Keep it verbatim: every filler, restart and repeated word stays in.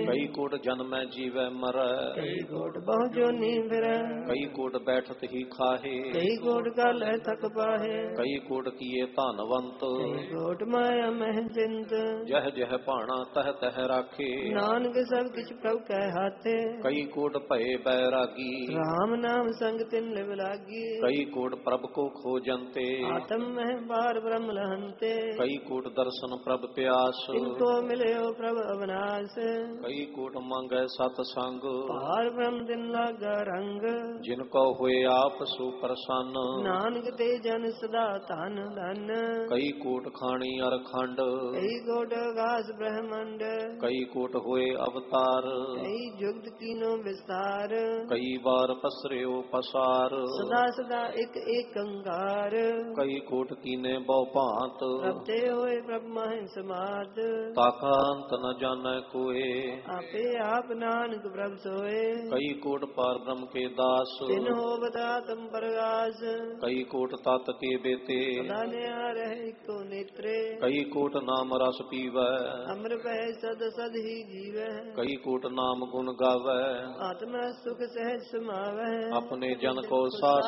ਕਈ ਕੋਟ ਜਨਮੈ ਜੀਵੈ ਮਰੈ, ਕਈ ਕੋਟ ਬਹੁ ਜੋਨੀ ਫਿਰੈ, ਕਈ ਕੋਟ ਬੈਠਤ ਹੀ ਖਾਹੇ, ਕਈ ਕੋਟ ਕਾਲੈ ਥਕ ਪਾਹੇ, ਕਈ ਕੋਟ ਕੀਏ ਧਨਵੰਤ, ਕਈ ਕੋਟ ਮਾਇਆ ਮਹਿ ਚਿੰਤ, ਜਹ ਜਹ ਭਾਣਾ ਤਹ ਤਹ ਰਾਖੇ, ਨਾਨਕ ਸਭ ਕਿਛ ਪ੍ਰਭ ਕੈ ਹਾਥੇ, ਕਈ ਕੋਟ ਭਏ ਬੈਰਾਗੀ, ਰਾਮ ਨਾਮ ਸੰਗ ਤਿਨ ਲਿਵ ਲਾਗੀ, ਕਈ ਕੋਟ ਪ੍ਰਭ ਕੋ ਖੋਜੰਤੇ, ਆਤਮ ਮਹਿ ਬਾਰ ਬ੍ਰਹਮ ਲਹੰਤੇ, ਕਈ ਕੋਟ ਦਰਸ਼ਨ ਪ੍ਰਭ ਪਿਆਸ, ਤਿਨਕੋ ਮਿਲਿਓ ਪ੍ਰਭ ਅਵਨਾਸ, ਕਈ ਕੋਟ ਮੰਗੈ ਸਤ ਸੰਗ, ਪਾਰ ਬ੍ਰਹਮ ਦਿਨ ਲਾਗਾ ਰੰਗ, ਜਿਨ ਕੋ ਹੋਏ ਆਪ ਸੋ ਪ੍ਰਸੰਨ, ਨਾਨਕ ਤੇ ਜਨ ਸਦਾ ਧਨ ਧਨ, ਕਈ ਕੋਟ ਖਾਣੀ ਅਰ ਖੰਡ, ਕਈ ਕੋਟ ਆਕਾਸ ਬ੍ਰਹਮੰਡ, ਕਈ ਕੋਟ ਹੋਏ ਅਵਤਾਰ, ਕਈ ਜੁਗਤ ਕੀਨੋ ਵਿਸਤਾਰ, ਕਈ ਵਾਰ ਪਸਰਿਓ ਪਸਾਰ, ਸਦਾ ਸਦਾ ਇਕ ਏਕੰਕਾਰ, ਕਈ ਕੋਟ ਕੀਨੇ ਬਹੁ ਭਾਂਤ, ਪ੍ਰਭ ਤੇ ਹੋਏ ਪ੍ਰਭ ਮਹਿ ਸਮਾਤ, ਤਾਕਾ ਅੰਤ ਨ ਜਾਣੈ ਕੋਏ, ਆਪੇ ਆਪ ਨਾਨਕ ਪ੍ਰਭ ਸੋਏ, ਕਈ ਕੋਟ ਪਾਰ ਬ੍ਰਹਮ ਕੇ ਦਾਸ, ਤਿਨ ਹੋਵਤ ਆਤਮ ਪ੍ਰਗਾਸ, ਕਈ ਕੋਟ ਤਤ ਕੇ ਬੇਤੇ, ਸਦਾ ਨਿਆ ਰਹਿ ਇੱਕੋ ਨੇਤਰੇ, ਕਈ ਕੋਟ ਨਾਮ ਰਸ ਪੀਵੈ, ਅਮਰ ਭੈ ਸਦ ਸਦ ਹੀ ਜੀਵੈ, ਕਈ ਕੋਟ ਨਾਮ ਗੁਣ ਗਾਵੈ, ਆਤਮਾ ਸੁਖ ਸਹਿਜ ਸਮਾਵੈ, ਆਪਣੇ ਜਨ ਕੋ ਸਾਸ